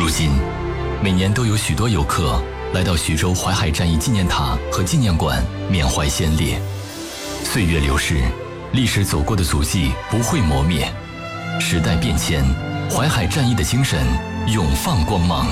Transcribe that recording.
如今，每年都有许多游客来到徐州淮海战役纪念塔和纪念馆缅怀先烈。岁月流逝，历史走过的足迹不会磨灭。时代变迁，淮海战役的精神永放光芒。